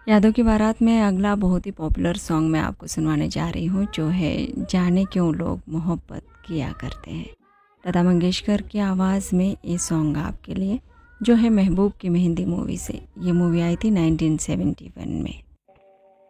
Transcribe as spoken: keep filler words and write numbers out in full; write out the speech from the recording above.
यादों की बारात में अगला बहुत ही पॉपुलर सॉन्ग मैं आपको सुनवाने जा रही हूँ, जो है जाने क्यों लोग मोहब्बत किया करते हैं। लता मंगेशकर की आवाज़ में ये सॉन्ग आपके लिए, जो है महबूब की मेहंदी मूवी से। ये मूवी आई थी नाइनटीन सेवेंटी वन में।